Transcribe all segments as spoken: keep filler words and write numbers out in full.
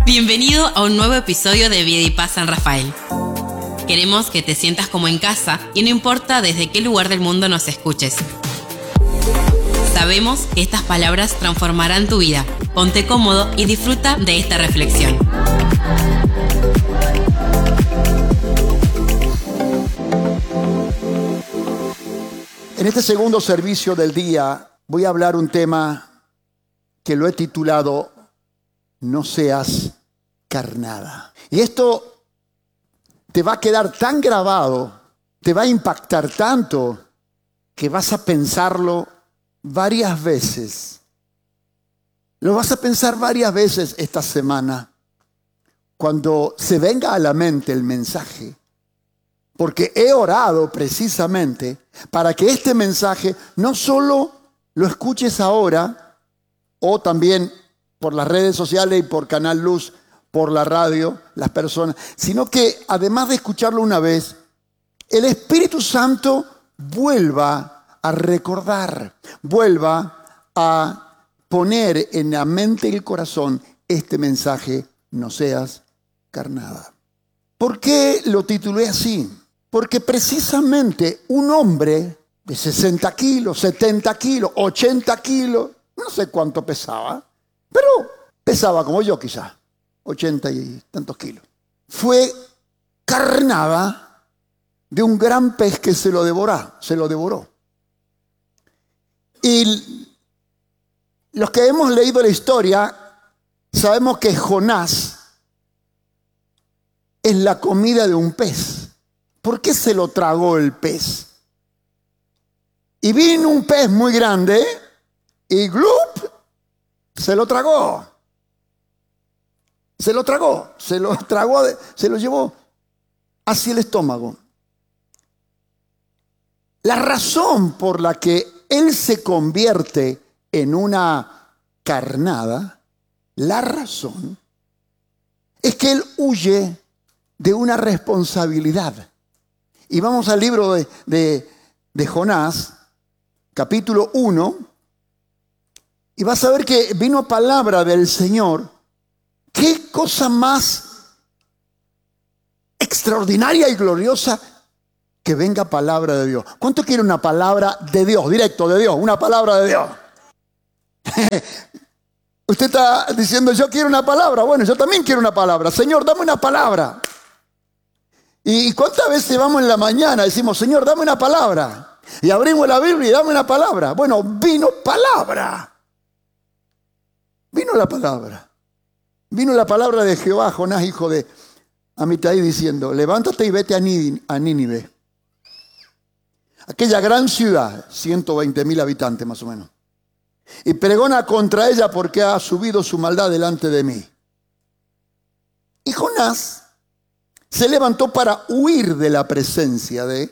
Bienvenido a un nuevo episodio de Vida y Paz San Rafael. Queremos que te sientas como en casa y no importa desde qué lugar del mundo nos escuches. Sabemos que estas palabras transformarán tu vida. Ponte cómodo y disfruta de esta reflexión. En este segundo servicio del día voy a hablar un tema que lo he titulado No seas carnada. Y esto te va a quedar tan grabado, te va a impactar tanto, que vas a pensarlo varias veces. Lo vas a pensar varias veces esta semana, cuando se venga a la mente el mensaje. Porque he orado precisamente para que este mensaje no solo lo escuches ahora, o también por las redes sociales y por Canal Luz, por la radio, las personas, sino que además de escucharlo una vez, el Espíritu Santo vuelva a recordar, vuelva a poner en la mente y el corazón este mensaje, no seas carnada. ¿Por qué lo titulé así? Porque precisamente un hombre de sesenta kilos, setenta kilos, ochenta kilos, no sé cuánto pesaba, pero pesaba como yo quizás, ochenta y tantos kilos. Fue carnada de un gran pez que se lo devoró, se lo devoró. Y los que hemos leído la historia, sabemos que Jonás es la comida de un pez. ¿Por qué se lo tragó el pez? Y vino un pez muy grande y ¡glup! Se lo tragó. Se lo tragó. Se lo tragó, se lo llevó hacia el estómago. La razón por la que él se convierte en una carnada, la razón es que él huye de una responsabilidad. Y vamos al libro de, de, de Jonás, capítulo uno, y vas a ver que vino palabra del Señor. ¿Qué cosa más extraordinaria y gloriosa que venga palabra de Dios? ¿Cuánto quiere una palabra de Dios, directo de Dios, una palabra de Dios? Usted está diciendo, yo quiero una palabra. Bueno, yo también quiero una palabra. Señor, dame una palabra. ¿Y cuántas veces vamos en la mañana y decimos, Señor, dame una palabra? Y abrimos la Biblia y dame una palabra. Bueno, vino palabra. Vino la palabra. Vino la palabra de Jehová a Jonás, hijo de Amitai, diciendo, levántate y vete a Nínive, aquella gran ciudad, ciento veinte mil habitantes más o menos, y pregona contra ella porque ha subido su maldad delante de mí. Y Jonás se levantó para huir de la presencia de,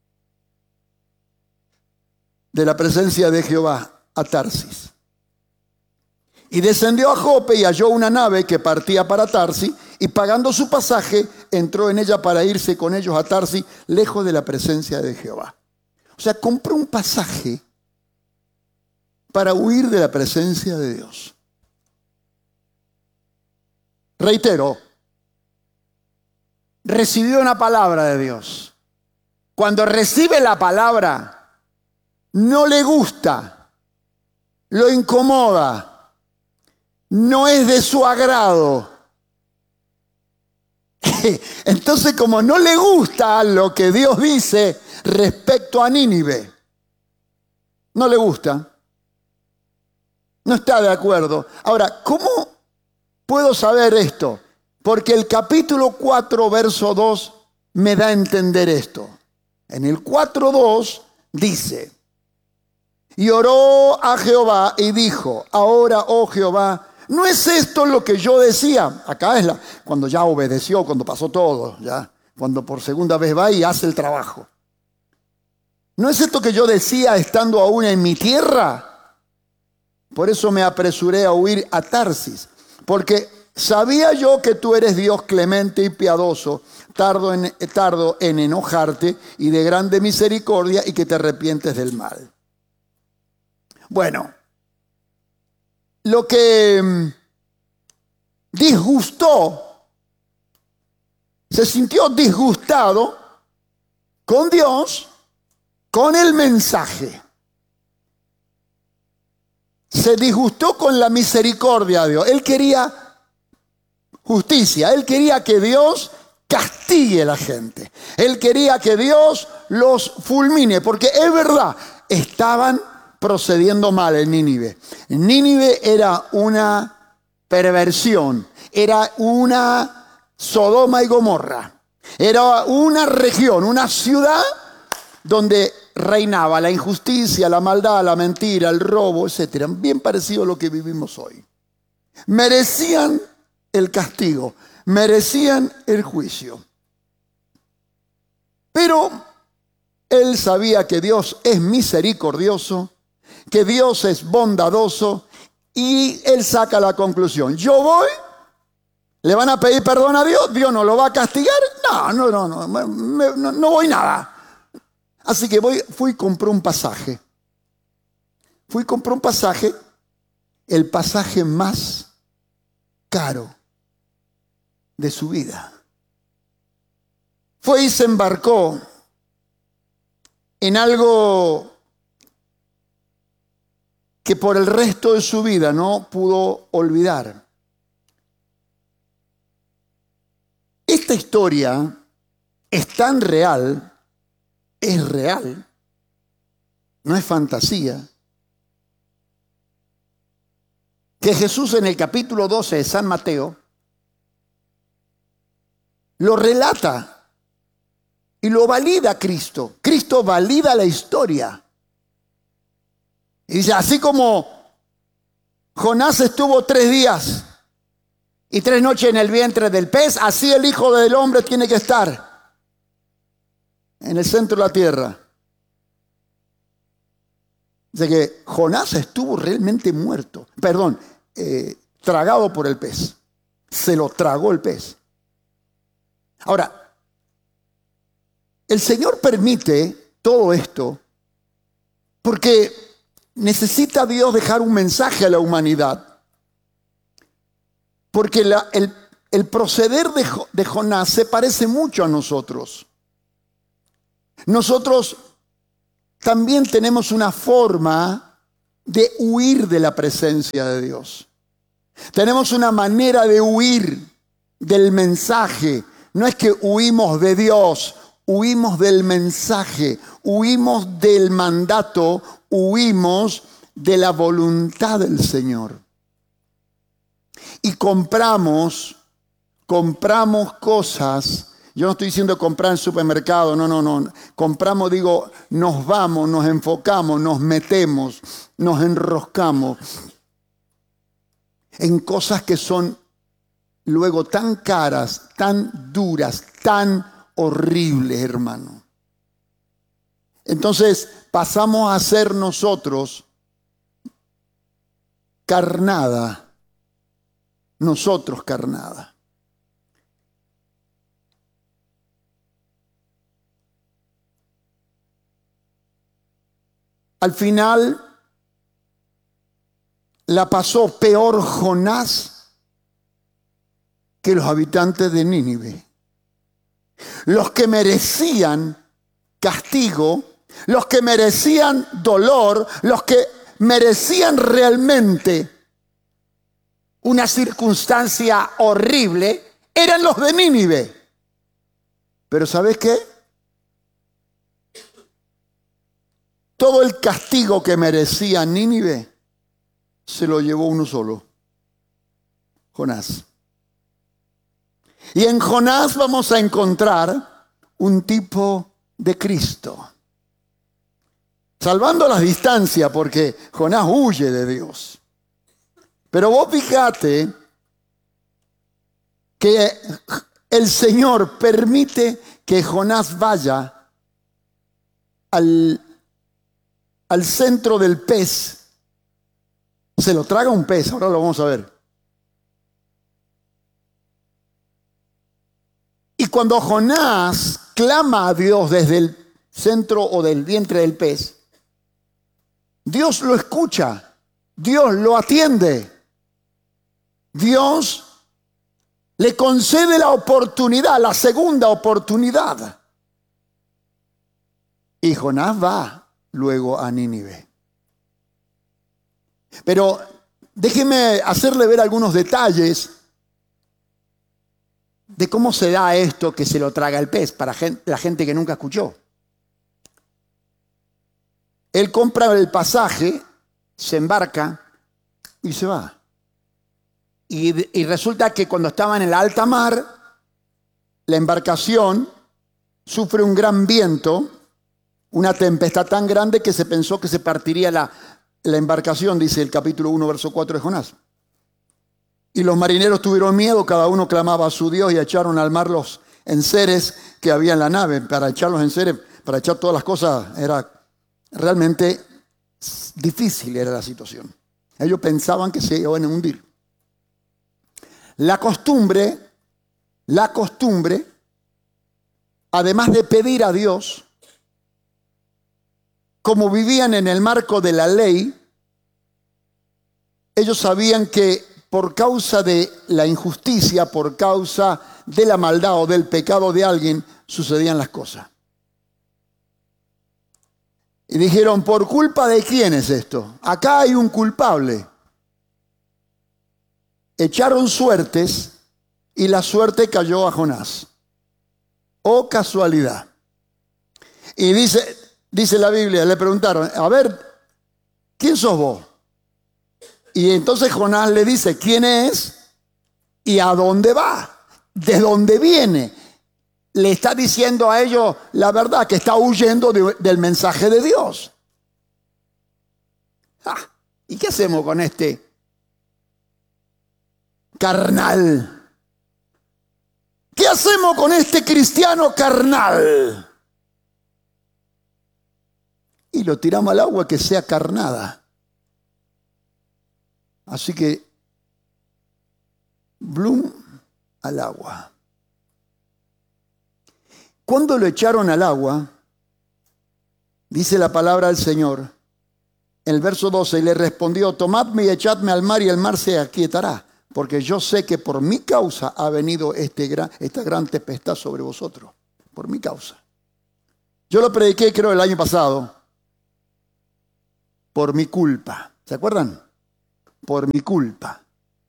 de la presencia de Jehová a Tarsis. Y descendió a Jope y halló una nave que partía para Tarsis, y pagando su pasaje, entró en ella para irse con ellos a Tarsis, lejos de la presencia de Jehová. O sea, compró un pasaje para huir de la presencia de Dios. Reitero, recibió una palabra de Dios. Cuando recibe la palabra, no le gusta, lo incomoda, no es de su agrado. Entonces, como no le gusta lo que Dios dice respecto a Nínive, no le gusta, no está de acuerdo. Ahora, ¿cómo puedo saber esto? Porque el capítulo cuatro, verso dos, me da a entender esto. En el cuatro dos dice, y oró a Jehová y dijo, ahora, oh Jehová, ¿no es esto lo que yo decía? Acá es la, cuando ya obedeció, cuando pasó todo, ya, cuando por segunda vez va y hace el trabajo. ¿No es esto que yo decía estando aún en mi tierra? Por eso me apresuré a huir a Tarsis, porque sabía yo que tú eres Dios clemente y piadoso, tardo en, tardo en enojarte y de grande misericordia, y que te arrepientes del mal. Bueno, lo que disgustó, se sintió disgustado con Dios, con el mensaje. Se disgustó con la misericordia de Dios. Él quería justicia, él quería que Dios castigue a la gente. Él quería que Dios los fulmine, porque es verdad, estaban procediendo mal en Nínive. Nínive era una perversión, era una Sodoma y Gomorra. Era una región, una ciudad donde reinaba la injusticia, la maldad, la mentira, el robo, etcétera. Bien parecido a lo que vivimos hoy. Merecían el castigo, merecían el juicio. Pero él sabía que Dios es misericordioso, que Dios es bondadoso, y él saca la conclusión: yo voy, le van a pedir perdón a Dios, Dios no lo va a castigar, no, no, no, no, me, no, no voy nada. Así que voy, fui y compré un pasaje. Fui y compré un pasaje, el pasaje más caro de su vida. Fue y se embarcó en algo que por el resto de su vida no pudo olvidar. Esta historia es tan real, es real, no es fantasía, que Jesús en el capítulo doce de San Mateo lo relata y lo valida Cristo. Cristo valida la historia. Y dice, así como Jonás estuvo tres días y tres noches en el vientre del pez, así el Hijo del Hombre tiene que estar en el centro de la tierra. Dice que Jonás estuvo realmente muerto, perdón, eh, tragado por el pez. Se lo tragó el pez. Ahora, el Señor permite todo esto porque necesita Dios dejar un mensaje a la humanidad. Porque la, el, el proceder de, de Jonás se parece mucho a nosotros. Nosotros también tenemos una forma de huir de la presencia de Dios. Tenemos una manera de huir del mensaje. No es que huimos de Dios, huimos del mensaje, huimos del mandato, huimos de la voluntad del Señor. Y compramos, compramos cosas. Yo no estoy diciendo comprar en supermercado, no, no, no. Compramos, digo, nos vamos, nos enfocamos, nos metemos, nos enroscamos en cosas que son luego tan caras, tan duras, tan horribles, hermano. Entonces pasamos a ser nosotros carnada, nosotros carnada. Al final la pasó peor Jonás que los habitantes de Nínive. Los que merecían castigo, los que merecían dolor, los que merecían realmente una circunstancia horrible, eran los de Nínive. Pero ¿sabes qué? Todo el castigo que merecía Nínive se lo llevó uno solo, Jonás. Y en Jonás vamos a encontrar un tipo de Cristo. Salvando las distancias, porque Jonás huye de Dios. Pero vos fíjate que el Señor permite que Jonás vaya al al centro del pez. Se lo traga un pez, ahora lo vamos a ver. Y cuando Jonás clama a Dios desde el centro o del vientre del pez, Dios lo escucha, Dios lo atiende, Dios le concede la oportunidad, la segunda oportunidad. Y Jonás va luego a Nínive. Pero déjeme hacerle ver algunos detalles de cómo se da esto que se lo traga el pez para la gente que nunca escuchó. Él compra el pasaje, se embarca y se va. Y, y resulta que cuando estaba en el alta mar, la embarcación sufre un gran viento, una tempestad tan grande que se pensó que se partiría la, la embarcación, dice el capítulo uno, verso cuatro de Jonás. Y los marineros tuvieron miedo, cada uno clamaba a su Dios y echaron al mar los enseres que había en la nave. Para echar los enseres, para echar todas las cosas, era realmente difícil era la situación. Ellos pensaban que se iban a hundir. La costumbre, la costumbre, además de pedir a Dios, como vivían en el marco de la ley, ellos sabían que por causa de la injusticia, por causa de la maldad o del pecado de alguien, sucedían las cosas. Y dijeron, ¿por culpa de quién es esto? Acá hay un culpable. Echaron suertes y la suerte cayó a Jonás. Oh casualidad. Y dice, dice la Biblia, le preguntaron, a ver, ¿quién sos vos? Y entonces Jonás le dice, ¿quién es? ¿Y a dónde va? ¿De dónde viene? Le está diciendo a ellos la verdad, que está huyendo de, del mensaje de Dios. Ah, ¿y qué hacemos con este carnal? ¿Qué hacemos con este cristiano carnal? Y lo tiramos al agua que sea carnada. Así que, Blum al agua. Cuando lo echaron al agua, dice la palabra del Señor, en el verso doce, y le respondió, tomadme y echadme al mar y el mar se aquietará, porque yo sé que por mi causa ha venido este gran, esta gran tempestad sobre vosotros, por mi causa. Yo lo prediqué creo el año pasado, por mi culpa. ¿Se acuerdan? Por mi culpa.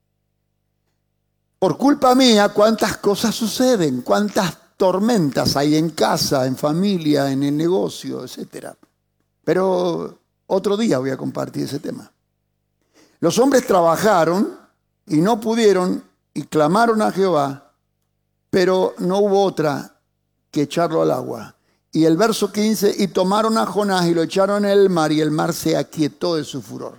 Por culpa mía, ¿cuántas cosas suceden? ¿Cuántas tormentas hay en casa, en familia, en el negocio, etcétera? Pero otro día voy a compartir ese tema. Los hombres trabajaron y no pudieron y clamaron a Jehová, pero no hubo otra que echarlo al agua. Y el verso quince, y tomaron a Jonás y lo echaron en el mar y el mar se aquietó de su furor.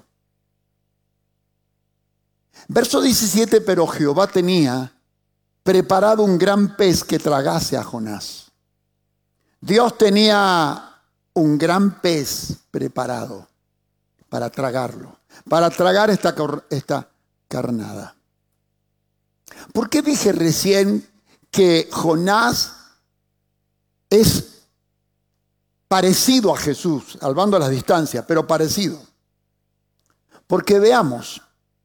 Verso diecisiete, pero Jehová tenía preparado un gran pez que tragase a Jonás. Dios tenía un gran pez preparado para tragarlo, para tragar esta, esta carnada. ¿Por qué dije recién que Jonás es parecido a Jesús, salvando las distancias, pero parecido? Porque veamos,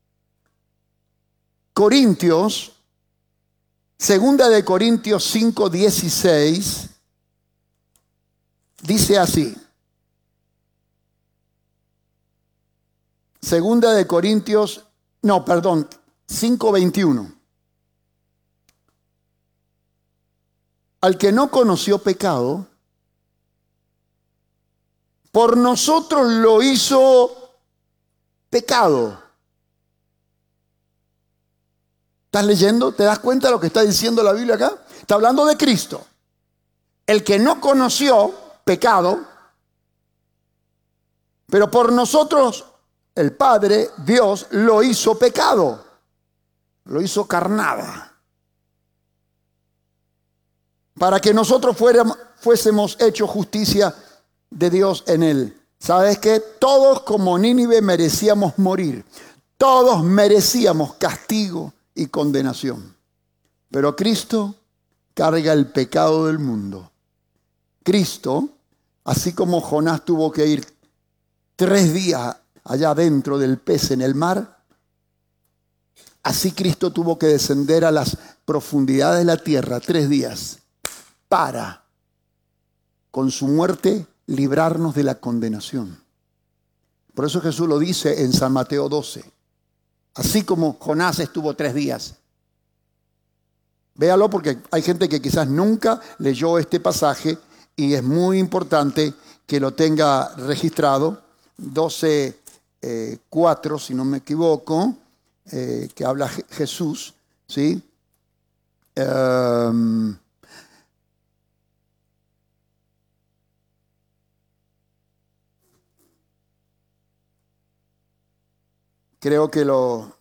Corintios, segunda de Corintios cinco, dieciséis, dice así. Segunda de Corintios, no, perdón, cinco, veintiuno. Al que no conoció pecado, por nosotros lo hizo pecado. ¿Estás leyendo? ¿Te das cuenta de lo que está diciendo la Biblia acá? Está hablando de Cristo. El que no conoció pecado, pero por nosotros el Padre, Dios, lo hizo pecado. Lo hizo carnada. Para que nosotros fuéramos, fuésemos hechos justicia de Dios en él. ¿Sabes qué? Todos como Nínive merecíamos morir. Todos merecíamos castigo y condenación. Pero Cristo carga el pecado del mundo. Cristo, así como Jonás tuvo que ir tres días allá dentro del pez en el mar, Así Cristo tuvo que descender a las profundidades de la tierra tres días para, con su muerte, librarnos de la condenación. Por eso Jesús lo dice en San Mateo doce. Así como Jonás estuvo tres días. Véalo porque hay gente que quizás nunca leyó este pasaje y es muy importante que lo tenga registrado. doce, cuatro, si no me equivoco, eh, que habla Jesús, ¿sí? Um, creo que lo...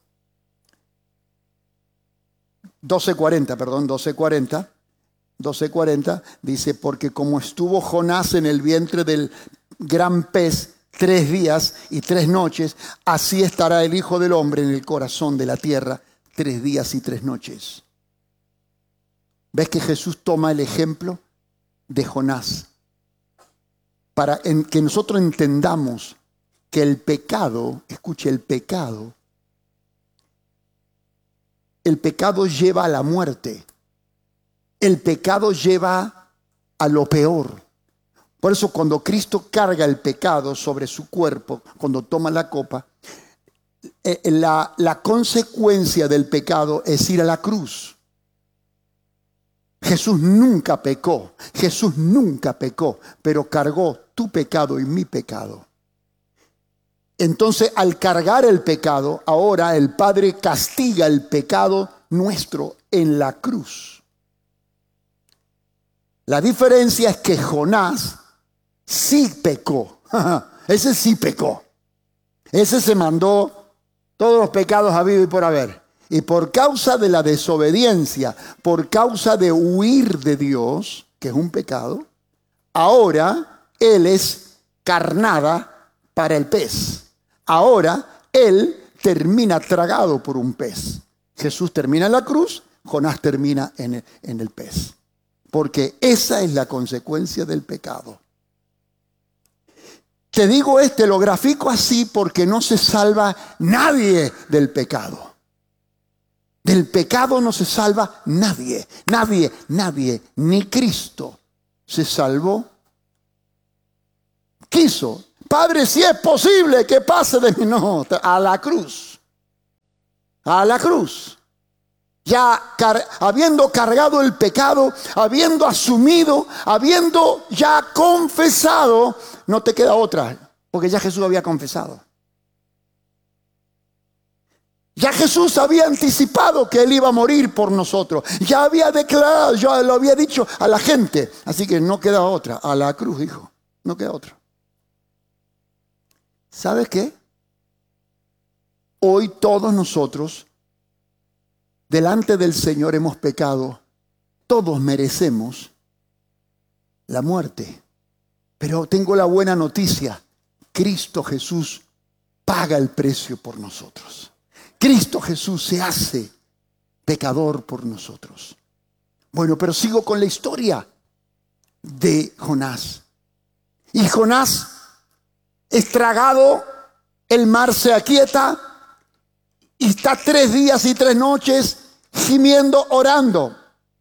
doce cuarenta, perdón, doce cuarenta. doce cuarenta dice, porque como estuvo Jonás en el vientre del gran pez tres días y tres noches, así estará el Hijo del Hombre en el corazón de la tierra tres días y tres noches. ¿Ves que Jesús toma el ejemplo de Jonás? Para en, que nosotros entendamos que el pecado, escuche, el pecado, el pecado lleva a la muerte. El pecado lleva a lo peor. Por eso cuando Cristo carga el pecado sobre su cuerpo, cuando toma la copa, eh, la, la consecuencia del pecado es ir a la cruz. Jesús nunca pecó, Jesús nunca pecó, pero cargó tu pecado y mi pecado. Entonces, al cargar el pecado, ahora el Padre castiga el pecado nuestro en la cruz. La diferencia es que Jonás sí pecó. Ese sí pecó. Ese se mandó todos los pecados habidos y por haber. Y por causa de la desobediencia, por causa de huir de Dios, que es un pecado, ahora él es carnada para el pez. Ahora él termina tragado por un pez. Jesús termina en la cruz, Jonás termina en el, en el pez. Porque esa es la consecuencia del pecado. Te digo este, lo grafico así porque no se salva nadie del pecado. Del pecado no se salva nadie, nadie, nadie, ni Cristo se salvó. Quiso, Padre, si es posible que pase de mí, no, a la cruz, a la cruz. Ya car- habiendo cargado el pecado, habiendo asumido, habiendo ya confesado, no te queda otra, porque ya Jesús había confesado. Ya Jesús había anticipado que Él iba a morir por nosotros. Ya había declarado, ya lo había dicho a la gente. Así que no queda otra. A la cruz, hijo. No queda otra. ¿Sabes qué? Hoy todos nosotros, delante del Señor hemos pecado. Todos merecemos la muerte. Pero tengo la buena noticia. Cristo Jesús paga el precio por nosotros. Cristo Jesús se hace pecador por nosotros. Bueno, pero sigo con la historia de Jonás. Y Jonás es tragado, el mar se aquieta y está tres días y tres noches gimiendo, orando.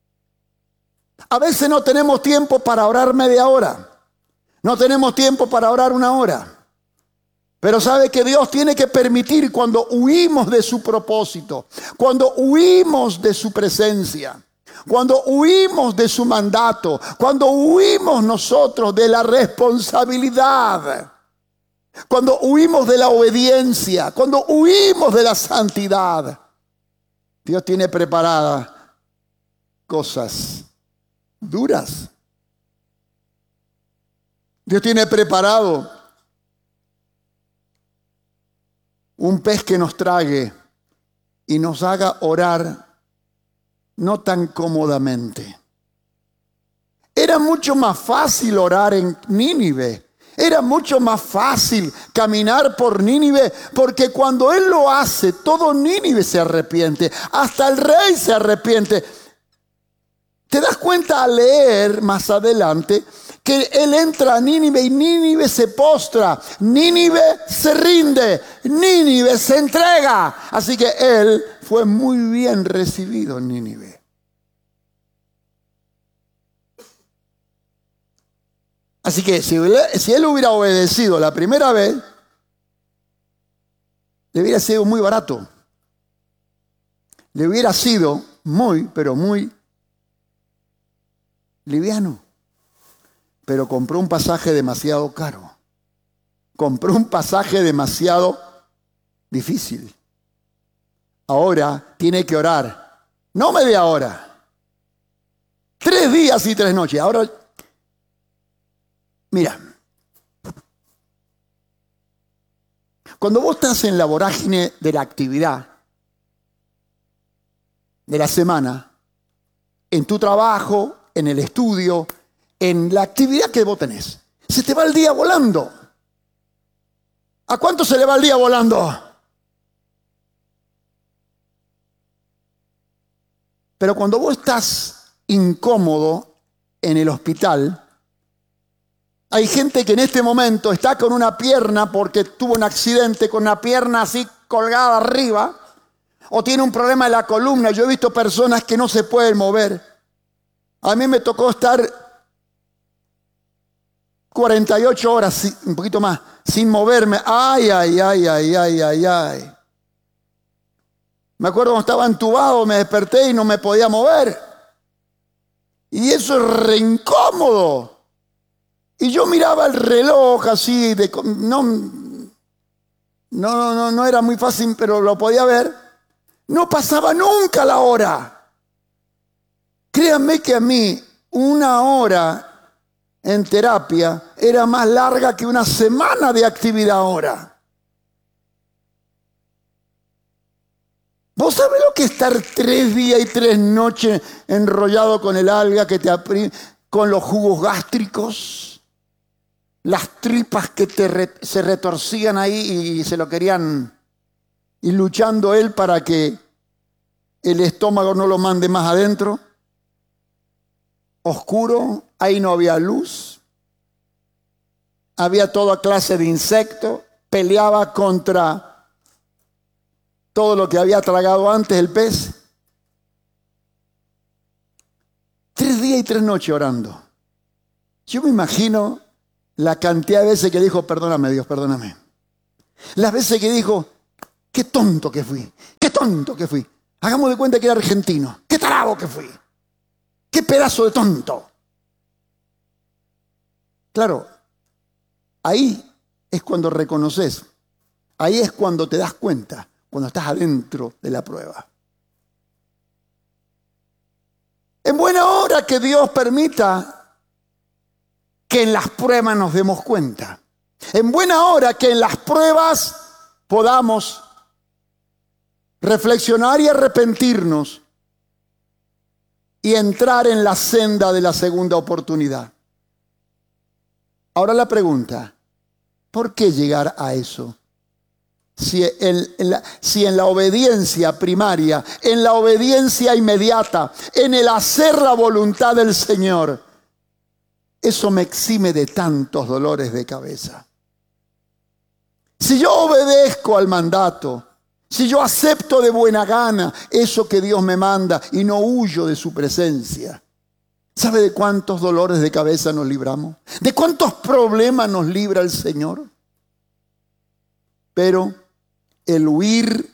A veces no tenemos tiempo para orar media hora. No tenemos tiempo para orar una hora. Pero sabe que Dios tiene que permitir cuando huimos de su propósito, cuando huimos de su presencia, cuando huimos de su mandato, cuando huimos nosotros de la responsabilidad, cuando huimos de la obediencia, cuando huimos de la santidad. Dios tiene preparadas cosas duras. Dios tiene preparado un pez que nos trague y nos haga orar no tan cómodamente. Era mucho más fácil orar en Nínive. Era mucho más fácil caminar por Nínive, porque cuando Él lo hace, todo Nínive se arrepiente. Hasta el rey se arrepiente. ¿Te das cuenta al leer más adelante que Él entra a Nínive y Nínive se postra, Nínive se rinde, Nínive se entrega? Así que Él fue muy bien recibido en Nínive. Así que si, si él hubiera obedecido la primera vez, le hubiera sido muy barato. Le hubiera sido muy, pero muy liviano. Pero compró un pasaje demasiado caro. Compró un pasaje demasiado difícil. Ahora tiene que orar. No media hora. Tres días y tres noches. Ahora, mira. Cuando vos estás en la vorágine de la actividad de la semana, en tu trabajo, en el estudio, en la actividad que vos tenés, se te va el día volando. ¿A cuánto se le va el día volando? Pero cuando vos estás incómodo en el hospital, hay gente que en este momento está con una pierna porque tuvo un accidente, con una pierna así colgada arriba, o tiene un problema en la columna. Yo he visto personas que no se pueden mover. A mí me tocó estar cuarenta y ocho horas, un poquito más, sin moverme. Ay, ay, ay, ay, ay, ay, ay. Me acuerdo cuando estaba entubado, me desperté y no me podía mover. Y eso es re incómodo. Y yo miraba el reloj así, de, no, no, no, no era muy fácil, pero lo podía ver. No pasaba nunca la hora. Créanme que a mí una hora en terapia era más larga que una semana de actividad ahora. ¿Vos sabés lo que es estar tres días y tres noches enrollado con el alga que te aprime, con los jugos gástricos? Las tripas que te re, se retorcían ahí y se lo querían, y luchando él para que el estómago no lo mande más adentro. Oscuro, ahí no había luz. Había toda clase de insectos. Peleaba contra todo lo que había tragado antes el pez. Tres días y tres noches orando. Yo me imagino la cantidad de veces que dijo, perdóname Dios, perdóname. Las veces que dijo, qué tonto que fui, qué tonto que fui. Hagamos de cuenta que era argentino. Qué tarado que fui. Qué pedazo de tonto. Claro, ahí es cuando reconoces. Ahí es cuando te das cuenta, cuando estás adentro de la prueba. En buena hora que Dios permita que en las pruebas nos demos cuenta. En buena hora que en las pruebas podamos reflexionar y arrepentirnos y entrar en la senda de la segunda oportunidad. Ahora la pregunta, ¿por qué llegar a eso? Si en, en la, si en la obediencia primaria, en la obediencia inmediata, en el hacer la voluntad del Señor, eso me exime de tantos dolores de cabeza. Si yo obedezco al mandato, si yo acepto de buena gana eso que Dios me manda y no huyo de su presencia, ¿sabe de cuántos dolores de cabeza nos libramos? ¿De cuántos problemas nos libra el Señor? Pero el huir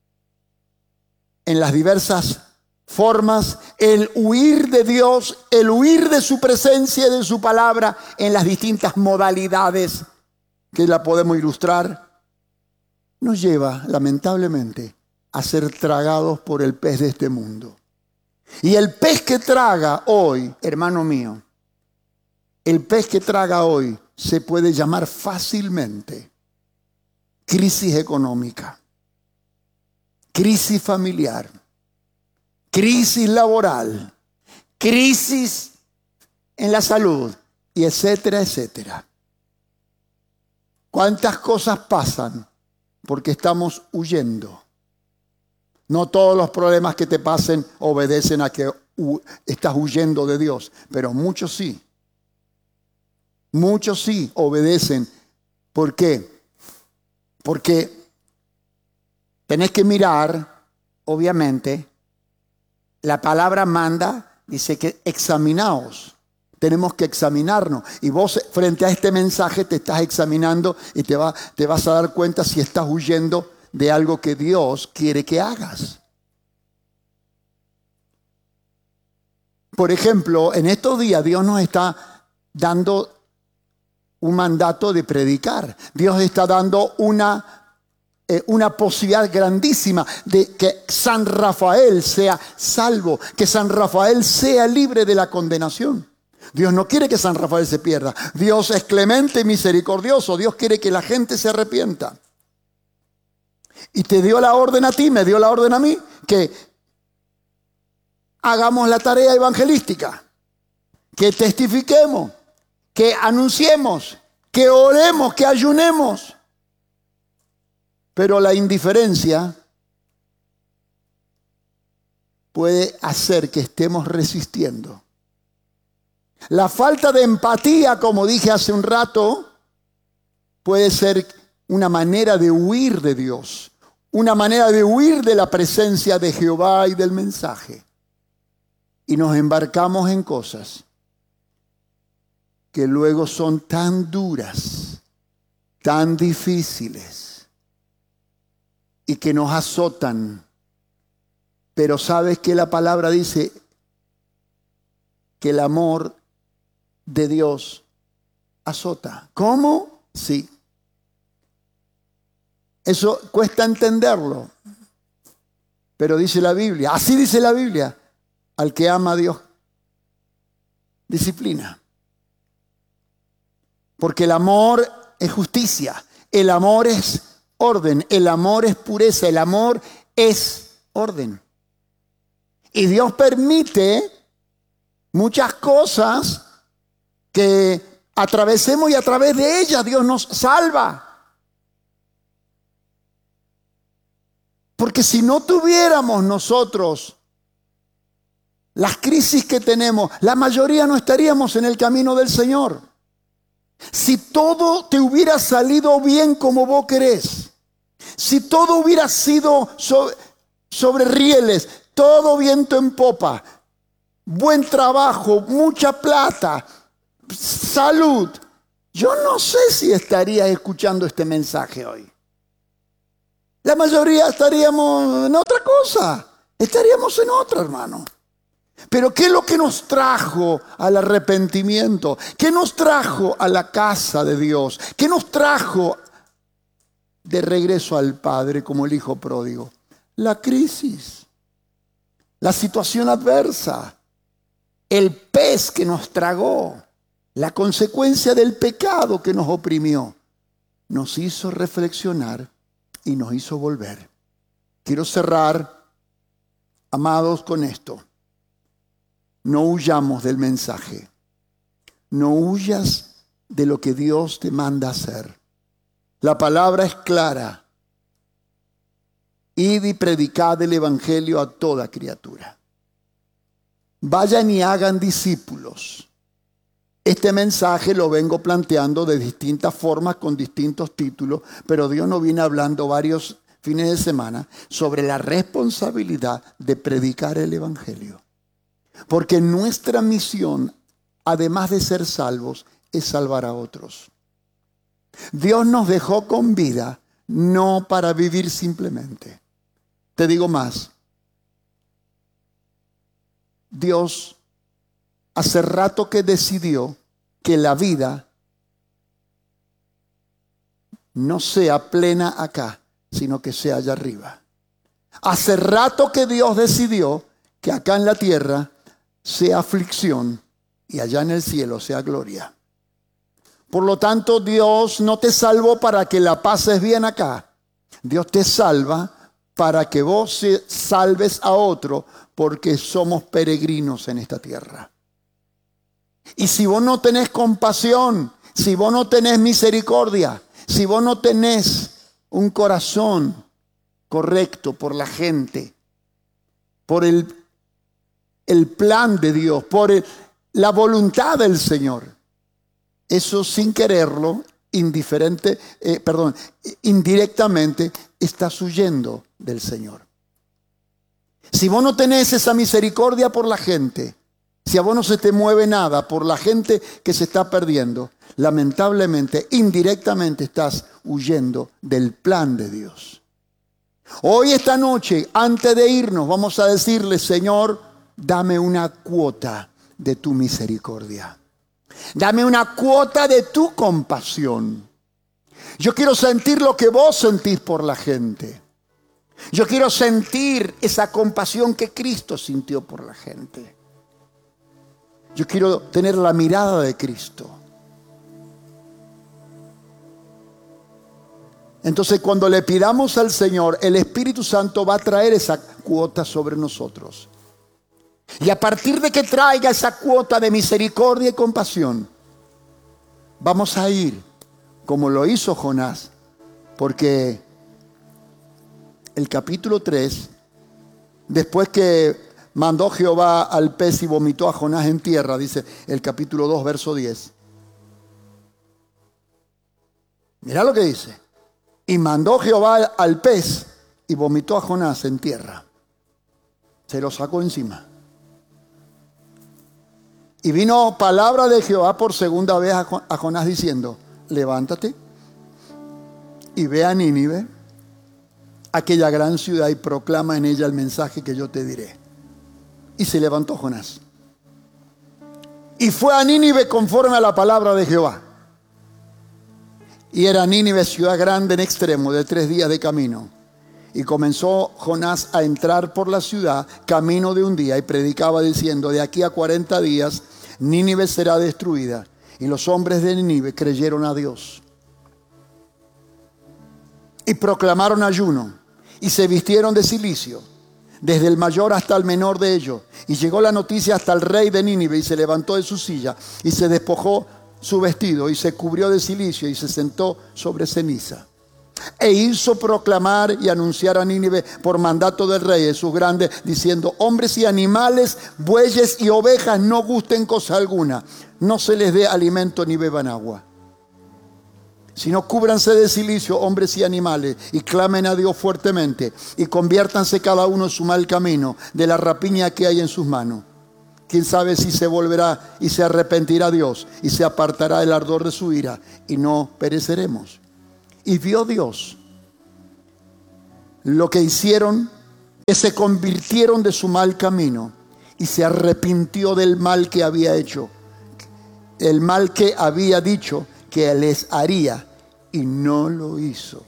en las diversas formas, el huir de Dios, el huir de su presencia y de su palabra en las distintas modalidades que la podemos ilustrar, nos lleva, lamentablemente, a ser tragados por el pez de este mundo. Y el pez que traga hoy, hermano mío, el pez que traga hoy se puede llamar fácilmente crisis económica, crisis familiar, crisis laboral, crisis en la salud, y etcétera, etcétera. ¿Cuántas cosas pasan porque estamos huyendo? No todos los problemas que te pasen obedecen a que uh, estás huyendo de Dios, pero muchos sí. Muchos sí obedecen. ¿Por qué? Porque tenés que mirar obviamente, la palabra manda, dice que examinaos. Tenemos que examinarnos. Y vos frente a este mensaje te estás examinando y te, va, te vas a dar cuenta si estás huyendo de algo que Dios quiere que hagas. Por ejemplo, en estos días Dios nos está dando un mandato de predicar. Dios está dando una, eh, una posibilidad grandísima de que San Rafael sea salvo, que San Rafael sea libre de la condenación. Dios no quiere que San Rafael se pierda. Dios es clemente y misericordioso. Dios quiere que la gente se arrepienta. Y te dio la orden a ti, me dio la orden a mí, que hagamos la tarea evangelística, que testifiquemos, que anunciemos, que oremos, que ayunemos. Pero la indiferencia puede hacer que estemos resistiendo. La falta de empatía, como dije hace un rato, puede ser una manera de huir de Dios, una manera de huir de la presencia de Jehová y del mensaje. Y nos embarcamos en cosas que luego son tan duras, tan difíciles y que nos azotan. Pero ¿sabes qué? La palabra dice que el amor de Dios azota. ¿Cómo? Sí. Eso cuesta entenderlo. Pero dice la Biblia, así dice la Biblia, al que ama a Dios, disciplina. Porque el amor es justicia, el amor es orden, el amor es pureza, el amor es orden. Y Dios permite muchas cosas que atravesemos y a través de ellas Dios nos salva. Porque si no tuviéramos nosotros las crisis que tenemos, la mayoría no estaríamos en el camino del Señor. Si todo te hubiera salido bien como vos querés, si todo hubiera sido sobre, sobre rieles, todo viento en popa, buen trabajo, mucha plata, salud, yo no sé si estarías escuchando este mensaje hoy. La mayoría estaríamos en otra cosa, estaríamos en otra, hermano. Pero ¿qué es lo que nos trajo al arrepentimiento? ¿Qué nos trajo a la casa de Dios? ¿Qué nos trajo de regreso al Padre como el hijo pródigo? La crisis, la situación adversa, el pez que nos tragó, la consecuencia del pecado que nos oprimió, nos hizo reflexionar y nos hizo volver. Quiero cerrar, amados, con esto. No huyamos del mensaje. No huyas de lo que Dios te manda hacer. La palabra es clara. Id y predicad el evangelio a toda criatura. Vayan y hagan discípulos. Este mensaje lo vengo planteando de distintas formas, con distintos títulos, pero Dios nos viene hablando varios fines de semana sobre la responsabilidad de predicar el evangelio. Porque nuestra misión, además de ser salvos, es salvar a otros. Dios nos dejó con vida, no para vivir simplemente. Te digo más. Dios hace rato que decidió que la vida no sea plena acá, sino que sea allá arriba. Hace rato que Dios decidió que acá en la tierra sea aflicción y allá en el cielo sea gloria. Por lo tanto, Dios no te salvó para que la pases bien acá. Dios te salva para que vos salves a otro, porque somos peregrinos en esta tierra. Y si vos no tenés compasión, si vos no tenés misericordia, si vos no tenés un corazón correcto por la gente, por el el plan de Dios, por el, la voluntad del Señor, eso sin quererlo, indiferente, eh, perdón, indirectamente estás huyendo del Señor. Si vos no tenés esa misericordia por la gente, si a vos no se te mueve nada por la gente que se está perdiendo, lamentablemente, indirectamente estás huyendo del plan de Dios. Hoy, esta noche, antes de irnos, vamos a decirle: Señor, dame una cuota de tu misericordia. Dame una cuota de tu compasión. Yo quiero sentir lo que vos sentís por la gente. Yo quiero sentir esa compasión que Cristo sintió por la gente. Yo quiero tener la mirada de Cristo. Entonces, cuando le pidamos al Señor, el Espíritu Santo va a traer esa cuota sobre nosotros. Y a partir de que traiga esa cuota de misericordia y compasión, vamos a ir como lo hizo Jonás. Porque el capítulo tres, después que mandó Jehová al pez y vomitó a Jonás en tierra, dice el capítulo dos, verso diez. Mirá lo que dice. Y mandó Jehová al pez y vomitó a Jonás en tierra. Se lo sacó encima. Y vino palabra de Jehová por segunda vez a Jonás diciendo: levántate y ve a Nínive, aquella gran ciudad, y proclama en ella el mensaje que yo te diré. Y se levantó Jonás y fue a Nínive conforme a la palabra de Jehová. Y era Nínive ciudad grande en extremo, de tres días de camino. Y comenzó Jonás a entrar por la ciudad camino de un día, y predicaba diciendo: de aquí a cuarenta días Nínive será destruida. Y los hombres de Nínive creyeron a Dios y proclamaron ayuno, y se vistieron de cilicio, desde el mayor hasta el menor de ellos. Y llegó la noticia hasta el rey de Nínive, y se levantó de su silla, y se despojó su vestido, y se cubrió de cilicio, y se sentó sobre ceniza. E hizo proclamar y anunciar a Nínive por mandato del rey de sus grandes, diciendo: hombres y animales, bueyes y ovejas no gusten cosa alguna, no se les dé alimento ni beban agua, sino cúbranse de cilicio hombres y animales, y clamen a Dios fuertemente, y conviértanse cada uno en su mal camino, de la rapiña que hay en sus manos. Quién sabe si se volverá y se arrepentirá Dios, y se apartará el ardor de su ira, y no pereceremos. Y vio Dios lo que hicieron, que se convirtieron de su mal camino, y se arrepintió del mal que había hecho, el mal que había dicho que les haría, y no lo hizo.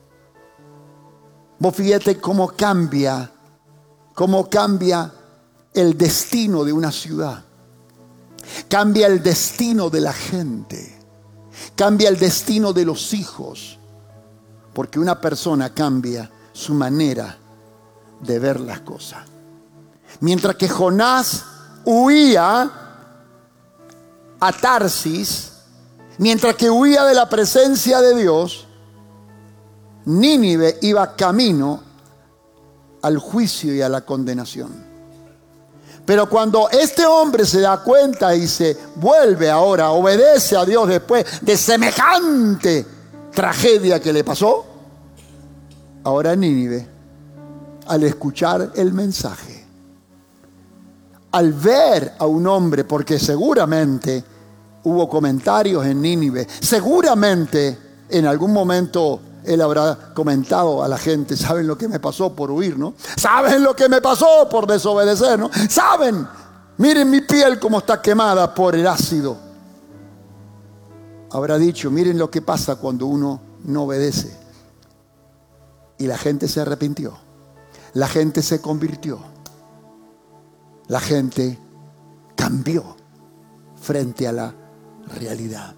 Vos fíjate cómo cambia, cómo cambia el destino de una ciudad. Cambia el destino de la gente. Cambia el destino de los hijos. Porque una persona cambia su manera de ver las cosas. Mientras que Jonás huía a Tarsis, mientras que huía de la presencia de Dios, Nínive iba camino al juicio y a la condenación. Pero cuando este hombre se da cuenta y se vuelve ahora, obedece a Dios después de semejante tragedia que le pasó, ahora Nínive, al escuchar el mensaje, al ver a un hombre, porque seguramente hubo comentarios en Nínive, seguramente en algún momento él habrá comentado a la gente: ¿saben lo que me pasó por huir, no? ¿Saben lo que me pasó por desobedecer, no? ¿Saben? Miren mi piel cómo está quemada por el ácido. Habrá dicho: miren lo que pasa cuando uno no obedece. Y la gente se arrepintió. La gente se convirtió. La gente cambió frente a la realidad.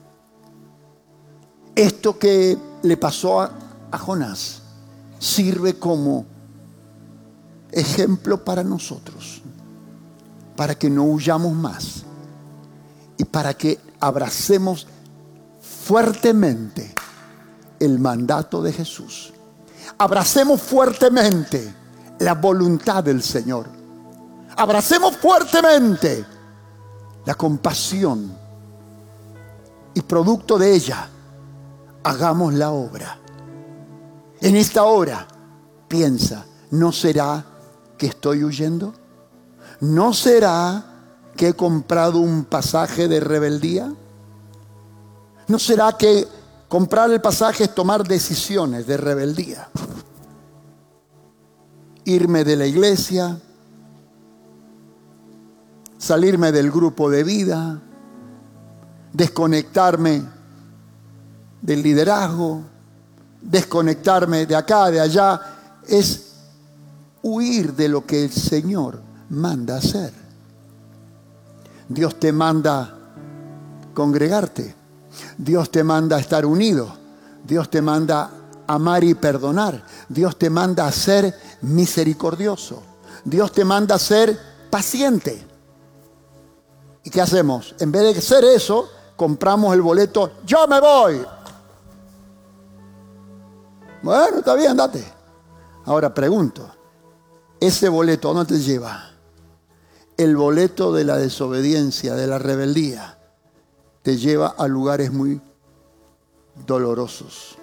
Esto que le pasó a, a Jonás sirve como ejemplo para nosotros, para que no huyamos más y para que abracemos fuertemente el mandato de Jesús. Abracemos fuertemente la voluntad del Señor. Abracemos fuertemente la compasión, y producto de ella hagamos la obra. En esta hora piensa: no será que estoy huyendo? ¿No será que he comprado un pasaje de rebeldía? ¿No será que comprar el pasaje es tomar decisiones de rebeldía? Irme de la iglesia, salirme del grupo de vida, desconectarme del liderazgo, desconectarme de acá, de allá, es huir de lo que el Señor manda hacer. Dios te manda congregarte, Dios te manda estar unido, Dios te manda amar y perdonar, Dios te manda a ser misericordioso, Dios te manda a ser paciente. ¿Y qué hacemos? En vez de hacer eso, compramos el boleto, yo me voy. Bueno, está bien, andate. Ahora pregunto, ¿ese boleto a dónde te lleva? El boleto de la desobediencia, de la rebeldía, te lleva a lugares muy dolorosos.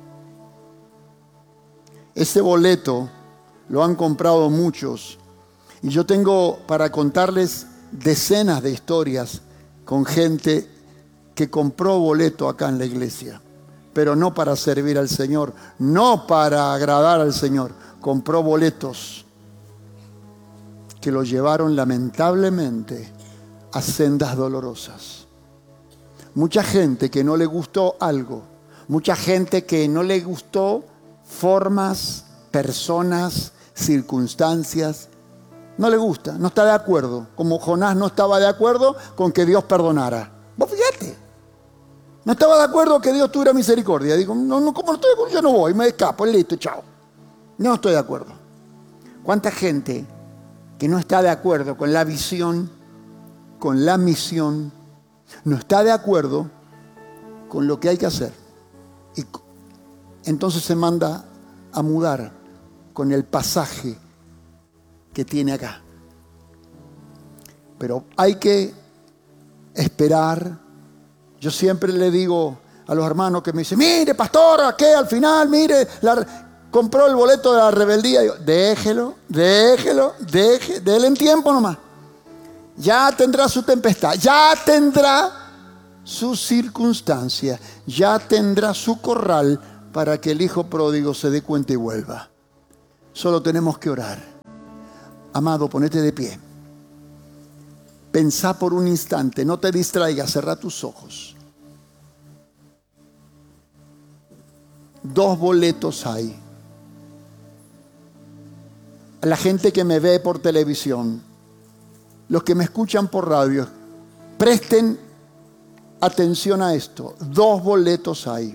Ese boleto lo han comprado muchos y yo tengo para contarles decenas de historias con gente que compró boleto acá en la iglesia, pero no para servir al Señor, no para agradar al Señor. Compró boletos que lo llevaron lamentablemente a sendas dolorosas. Mucha gente que no le gustó algo, mucha gente que no le gustó formas, personas, circunstancias, no le gusta, no está de acuerdo, como Jonás no estaba de acuerdo con que Dios perdonara. Vos fíjate, no estaba de acuerdo que Dios tuviera misericordia. Digo, no, no, como no estoy de acuerdo, yo no voy, me escapo, listo, chao. No estoy de acuerdo. ¿Cuánta gente que no está de acuerdo con la visión, con la misión, no está de acuerdo con lo que hay que hacer? Y entonces se manda a mudar con el pasaje que tiene acá. Pero hay que esperar. Yo siempre le digo a los hermanos que me dicen, mire, pastor, ¿qué? Al final, mire, la... compró el boleto de la rebeldía. Yo, déjelo, déjelo, déjelo, déle en tiempo nomás. Ya tendrá su tempestad, ya tendrá su circunstancia, ya tendrá su corral para que el hijo pródigo se dé cuenta y vuelva. Solo tenemos que orar. Amado, ponete de pie. Pensá por un instante, no te distraigas, cerrá tus ojos. Dos boletos hay. A la gente que me ve por televisión, los que me escuchan por radio, presten atención a esto. Dos boletos hay.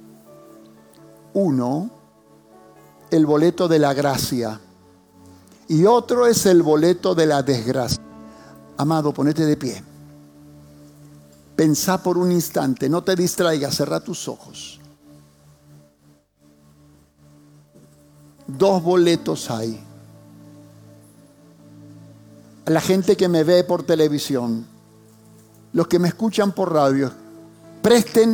Uno, el boleto de la gracia, y otro es el boleto de la desgracia. Amado, ponete de pie. Pensá por un instante, no te distraigas, cerrá tus ojos. Dos boletos hay. A la gente que me ve por televisión, los que me escuchan por radio, presten